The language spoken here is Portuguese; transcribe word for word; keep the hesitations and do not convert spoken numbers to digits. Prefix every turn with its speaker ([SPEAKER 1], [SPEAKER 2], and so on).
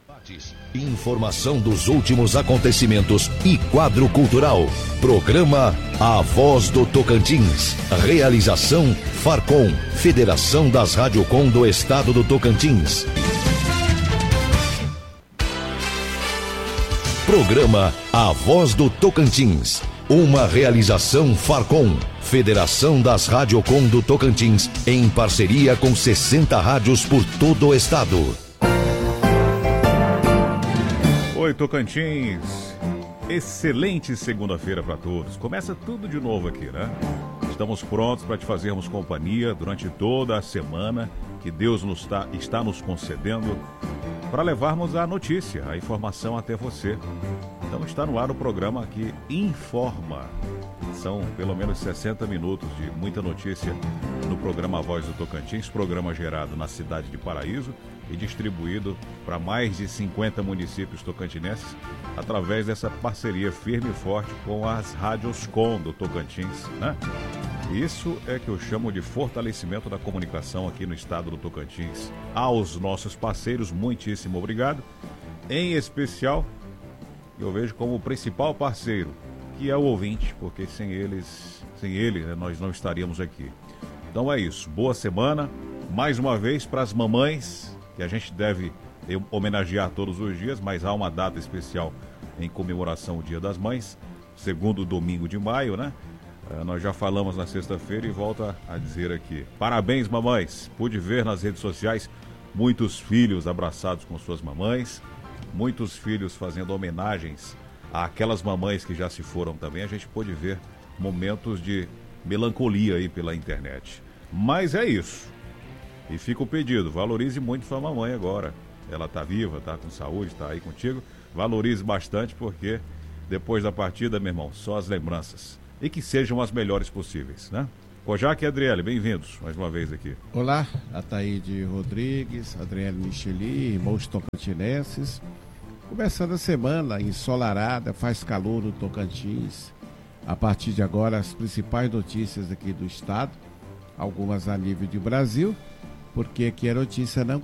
[SPEAKER 1] Informação dos últimos acontecimentos e quadro cultural. Programa A Voz do Tocantins. Realização Farcom, Federação das Radiocom do Estado do Tocantins. Programa A Voz do Tocantins. Uma realização Farcom, Federação das Radiocom do Tocantins, em parceria com sessenta rádios por todo o estado.
[SPEAKER 2] Oi, Tocantins. Excelente segunda-feira para todos. Começa tudo de novo aqui, né? Estamos prontos para te fazermos companhia durante toda a semana que Deus nos tá, está nos concedendo para levarmos a notícia, a informação até você. Então está no ar o programa que informa. São pelo menos sessenta minutos de muita notícia no programa A Voz do Tocantins, programa gerado na cidade de Paraíso e distribuído para mais de cinquenta municípios tocantinenses através dessa parceria firme e forte com as rádios com do Tocantins, né? Isso é que eu chamo de fortalecimento da comunicação aqui no estado do Tocantins. Aos nossos parceiros, muitíssimo obrigado. Em especial, eu vejo como o principal parceiro, que é o ouvinte, porque sem eles, sem ele, né, nós não estaríamos aqui. Então é isso, boa semana, mais uma vez para as mamães, que a gente deve homenagear todos os dias, mas há uma data especial em comemoração ao Dia das Mães, segundo domingo de maio, né? Uh, nós já falamos na sexta-feira e volto a, a dizer aqui. Parabéns, mamães! Pude ver nas redes sociais muitos filhos abraçados com suas mamães, muitos filhos fazendo homenagens àquelas mamães que já se foram também. A gente pôde ver momentos de melancolia aí pela internet. Mas é isso. E fica o pedido, valorize muito sua mamãe agora. Ela tá viva, tá com saúde, tá aí contigo. Valorize bastante porque depois da partida, meu irmão, só as lembranças. E que sejam as melhores possíveis, né? Kojak e Adriele, bem-vindos mais uma vez aqui.
[SPEAKER 3] Olá, Ataíde Rodrigues, Adriele Micheli, irmãos tocantinenses. Começando a semana ensolarada, faz calor no Tocantins. A partir de agora, as principais notícias aqui do estado, algumas a nível de Brasil, porque aqui a notícia não